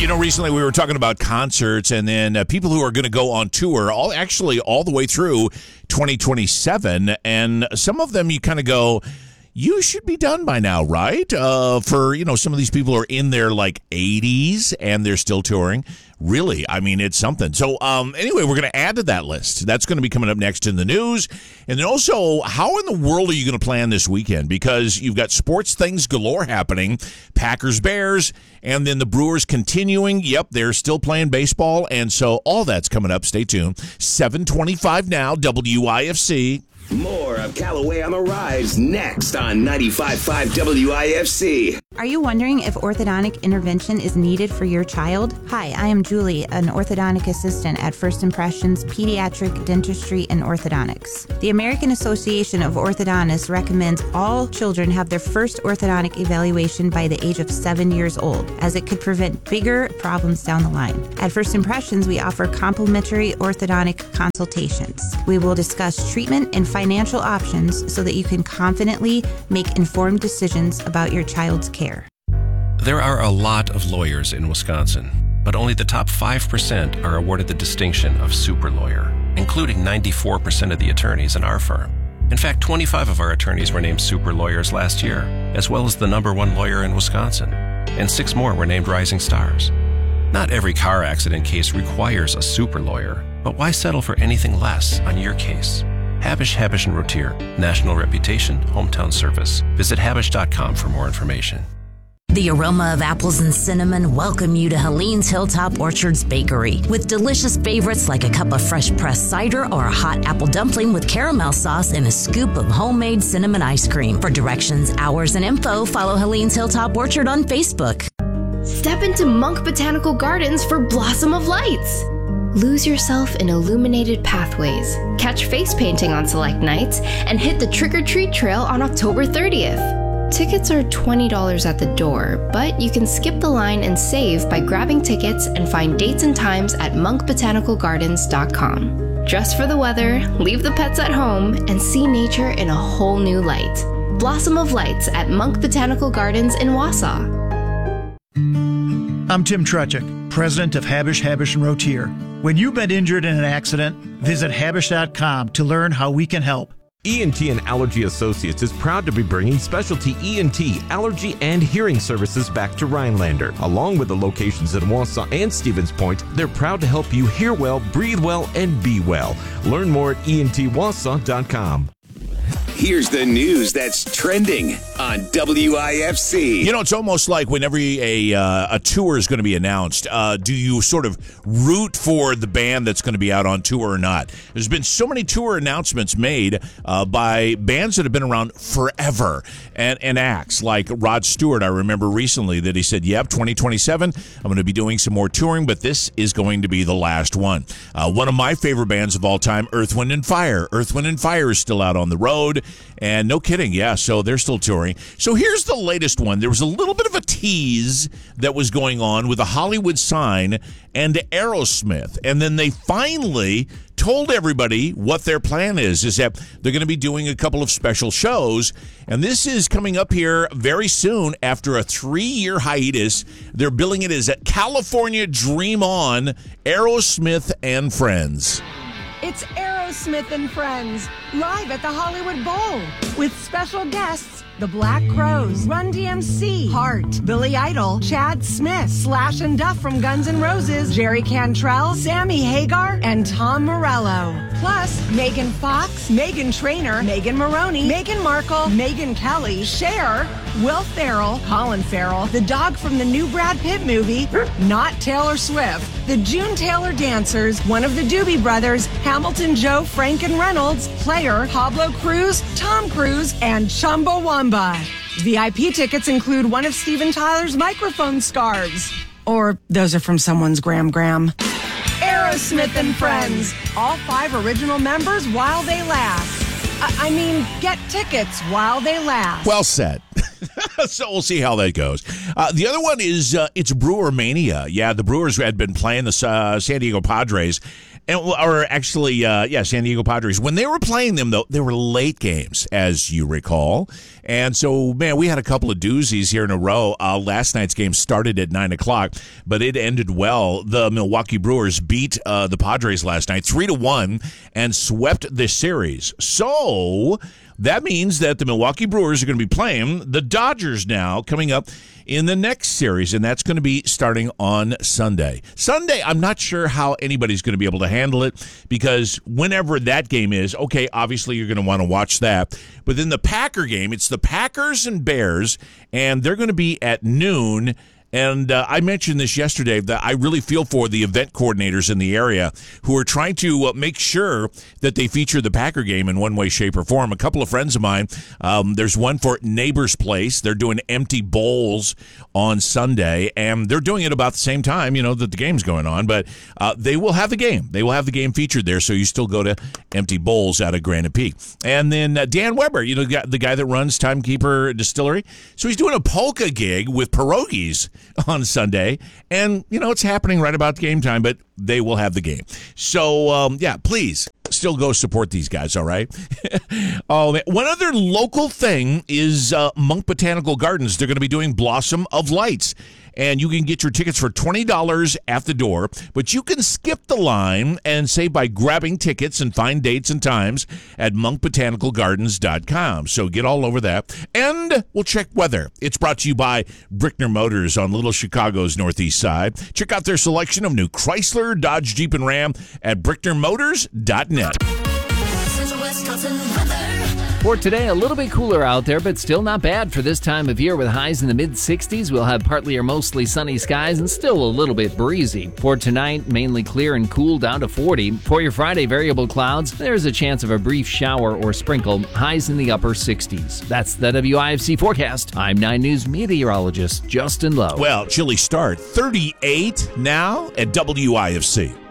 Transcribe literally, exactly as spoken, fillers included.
You know, recently we were talking about concerts and then uh, people who are going to go on tour, all actually all the way through twenty twenty-seven. And some of them you kind of go, you should be done by now, right? Uh, for, you know, some of these people are in their like eighties and they're still touring. Really, I mean, it's something. So um, anyway, we're going to add to that list. That's going to be coming up next in the news. And then also, how in the world are you going to plan this weekend? Because you've got sports things galore happening. Packers, Bears, and then the Brewers continuing. Yep, they're still playing baseball. And so all that's coming up. Stay tuned. seven twenty-five now, W I F C. More of Callaway on the Rise next on ninety-five point five W I F C. Are you wondering if orthodontic intervention is needed for your child? Hi, I am Julie, an orthodontic assistant at First Impressions Pediatric Dentistry and Orthodontics. The American Association of Orthodontists recommends all children have their first orthodontic evaluation by the age of seven years old, as it could prevent bigger problems down the line. At First Impressions, we offer complimentary orthodontic consultations. We will discuss treatment and financial options so that you can confidently make informed decisions about your child's care. There are a lot of lawyers in Wisconsin, but only the top five percent are awarded the distinction of super lawyer, including ninety-four percent of the attorneys in our firm. In fact, twenty-five of our attorneys were named super lawyers last year, as well as the number one lawyer in Wisconsin, and six more were named rising stars. Not every car accident case requires a super lawyer, but why settle for anything less on your case? Habish, Habish and Rotier, national reputation, hometown service. Visit habish dot com for more information. The aroma of apples and cinnamon welcome you to Helene's Hilltop Orchards Bakery with delicious favorites like a cup of fresh pressed cider or a hot apple dumpling with caramel sauce and a scoop of homemade cinnamon ice cream. For directions, hours, and info, follow Helene's Hilltop Orchard on Facebook. Step into Monk Botanical Gardens for Blossom of Lights. Lose yourself in illuminated pathways, catch face painting on select nights, and hit the trick-or-treat trail on October thirtieth. Tickets are twenty dollars at the door, but you can skip the line and save by grabbing tickets and find dates and times at monk botanical gardens dot com. Dress for the weather, leave the pets at home, and see nature in a whole new light. Blossom of Lights at Monk Botanical Gardens in Wausau. I'm Tim Trutchik, president of Habish, Habish and Rotier. When you've been injured in an accident, visit habish dot com to learn how we can help. E N T and Allergy Associates is proud to be bringing specialty E N T, allergy, and hearing services back to Rhinelander. Along with the locations in Wausau and Stevens Point, they're proud to help you hear well, breathe well, and be well. Learn more at E N T wausau dot com. Here's the news that's trending on W I F C. You know, it's almost like whenever a uh, a tour is going to be announced, uh, do you sort of root for the band that's going to be out on tour or not? There's been so many tour announcements made uh, by bands that have been around forever and, and acts like Rod Stewart. I remember recently that he said, yep, twenty twenty-seven, I'm going to be doing some more touring, but this is going to be the last one. Uh, one of my favorite bands of all time, Earth, Wind and Fire. Earth, Wind and Fire is still out on the road. And no kidding, yeah, so they're still touring. So here's the latest one. There was a little bit of a tease that was going on with a Hollywood sign and Aerosmith. And then they finally told everybody what their plan is, is that they're going to be doing a couple of special shows. And this is coming up here very soon after a three-year hiatus. They're billing it as California Dream On, Aerosmith and Friends. It's Aerosmith and Friends, live at the Hollywood Bowl, with special guests, the Black Crowes, Run D M C, Heart, Billy Idol, Chad Smith, Slash and Duff from Guns N' Roses, Jerry Cantrell, Sammy Hagar, and Tom Morello. Plus, Megan Fox, Meghan Trainor, Megan Maroney, Meghan Markle, Megyn Kelly, Cher, Will Ferrell, Colin Farrell, the dog from the new Brad Pitt movie, not Taylor Swift, the June Taylor Dancers, one of the Doobie Brothers, Hamilton Joe, Frank and Reynolds, Player, Pablo Cruz, Tom Cruise, and Chumbawamba. V I P tickets include one of Steven Tyler's microphone scarves. Or those are from someone's Gram Gram. Aerosmith and Friends. All five original members while they last. I, I mean, get tickets while they last. Well said. So we'll see how that goes. Uh, the other one is uh, it's Brewer Mania. Yeah, the Brewers had been playing the uh, San Diego Padres. And, or actually, uh, yeah, San Diego Padres. When they were playing them, though, they were late games, as you recall. And so, man, we had a couple of doozies here in a row. Uh, last night's game started at nine o'clock, but it ended well. The Milwaukee Brewers beat uh, the Padres last night three to one and swept the series. So that means that the Milwaukee Brewers are going to be playing the Dodgers now coming up in the next series, and that's going to be starting on Sunday. Sunday, I'm not sure how anybody's going to be able to handle it, because whenever that game is, okay, obviously you're going to want to watch that. But then the Packer game, it's the Packers and Bears, and they're going to be at noon. And uh, I mentioned this yesterday that I really feel for the event coordinators in the area who are trying to uh, make sure that they feature the Packer game in one way, shape, or form. A couple of friends of mine, um, there's one for Neighbor's Place. They're doing empty bowls on Sunday, and they're doing it about the same time, you know, that the game's going on. But uh, they will have the game. They will have the game featured there, so you still go to Empty Bowls out of Granite Peak. And then uh, Dan Weber, you know, the guy that runs Timekeeper Distillery. So he's doing a polka gig with pierogies on Sunday, and you know it's happening right about game time, but they will have the game. So um, yeah, please still go support these guys. All right. Oh man. One other local thing is uh, Monk Botanical Gardens. They're going to be doing Blossom of Lights, and you can get your tickets for twenty dollars at the door, but you can skip the line and save by grabbing tickets and find dates and times at monk botanical gardens dot com. So get all over that, and we'll check weather. It's brought to you by Brickner Motors on Little Chicago's northeast side. Check out their selection of new Chrysler, Dodge, Jeep, and Ram at brickner motors dot net. For today, a little bit cooler out there, but still not bad for this time of year with highs in the mid sixties. We'll have partly or mostly sunny skies and still a little bit breezy. For tonight, mainly clear and cool down to forty. For your Friday, variable clouds. There's a chance of a brief shower or sprinkle. Highs in the upper sixties. That's the W I F C forecast. I'm nine News meteorologist Justin Lowe. Well, chilly start. thirty-eight now at W I F C.